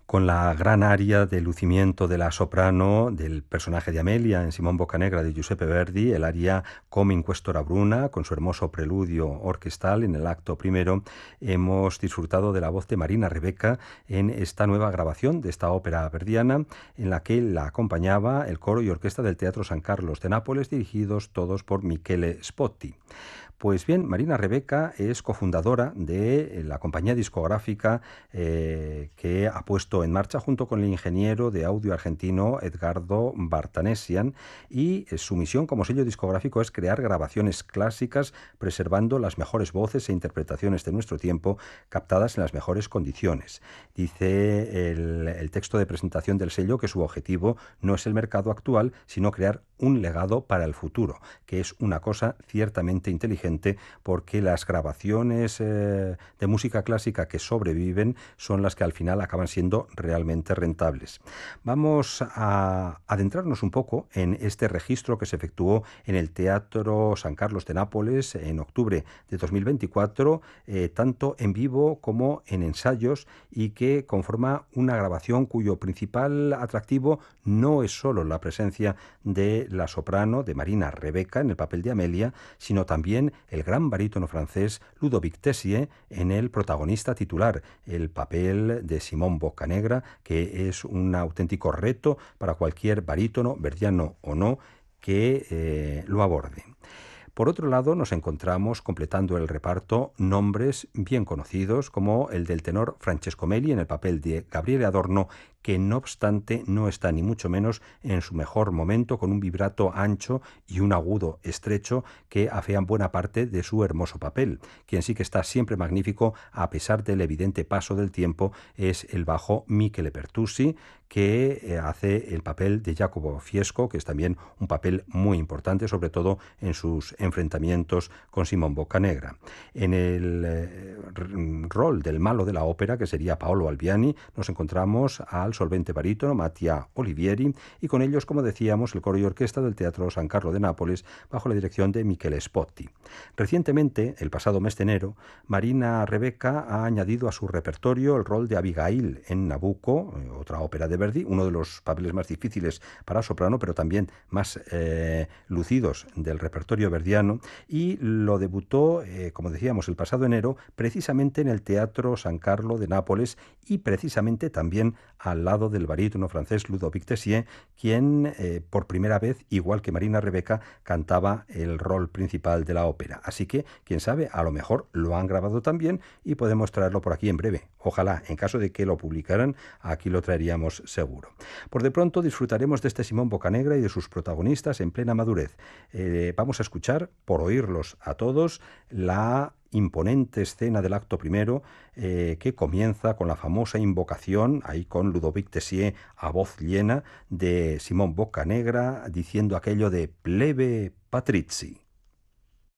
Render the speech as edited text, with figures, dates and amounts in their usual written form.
con la gran aria de lucimiento de la soprano del personaje de Amelia en Simón Boccanegra de Giuseppe Verdi, el aria Come in questo Bruna, con su hermoso preludio orquestal en el acto primero, hemos disfrutado de la voz de Marina Rebecca en esta nueva grabación de esta ópera verdiana, en la que la acompañaba el coro y orquesta del Teatro San Carlos de Nápoles, dirigidos todos por Michele Spotti. Pues bien, Marina Rebecca es cofundadora de la compañía discográfica que ha puesto en marcha junto con el ingeniero de audio argentino Edgardo Bartanesian, y su misión como sello discográfico es crear grabaciones clásicas preservando las mejores voces e interpretaciones de nuestro tiempo captadas en las mejores condiciones. Dice el texto de presentación del sello que su objetivo no es el mercado actual, sino crear un legado para el futuro, que es una cosa ciertamente inteligente, porque las grabaciones de música clásica que sobreviven son las que al final acaban siendo realmente rentables. Vamos a adentrarnos un poco en este registro que se efectuó en el Teatro San Carlos de Nápoles en octubre de 2024, tanto en vivo como en ensayos, y que conforma una grabación cuyo principal atractivo no es solo la presencia de la soprano de Marina Rebecca en el papel de Amelia, sino también el gran barítono francés Ludovic Tessier en el protagonista titular, el papel de Simón Boccanegra, que es un auténtico reto para cualquier barítono, verdiano o no, que lo aborde. Por otro lado, nos encontramos completando el reparto nombres bien conocidos, como el del tenor Francesco Meli en el papel de Gabriele Adorno, que no obstante no está ni mucho menos en su mejor momento, con un vibrato ancho y un agudo estrecho que afean buena parte de su hermoso papel. Quien sí que está siempre magnífico, a pesar del evidente paso del tiempo, es el bajo Michele Pertusi, que hace el papel de Jacopo Fiesco, que es también un papel muy importante, sobre todo en sus enfrentamientos con Simón Boccanegra. En el rol del malo de la ópera, que sería Paolo Albiani, nos encontramos al solvente barítono Mattia Olivieri, y con ellos, como decíamos, el coro y orquesta del Teatro San Carlo de Nápoles, bajo la dirección de Michele Spotti. Recientemente, el pasado mes de enero, Marina Rebecca ha añadido a su repertorio el rol de Abigail en Nabucco, otra ópera de Verdi, uno de los papeles más difíciles para soprano, pero también más lucidos del repertorio verdiano, y lo debutó, como decíamos, el pasado enero, precisamente en el Teatro San Carlo de Nápoles, y precisamente también al lado del barítono francés Ludovic Tessier, quien por primera vez, igual que Marina Rebecca, cantaba el rol principal de la ópera. Así que, quién sabe, a lo mejor lo han grabado también y podemos traerlo por aquí en breve. Ojalá, en caso de que lo publicaran, aquí lo traeríamos seguro. Por de pronto disfrutaremos de este Simón Boccanegra y de sus protagonistas en plena madurez. Vamos a escuchar, por oírlos a todos, la imponente escena del acto primero, que comienza con la famosa invocación, ahí con Ludovic Tessier a voz llena, de Simón Boccanegra diciendo aquello de plebe patrizi.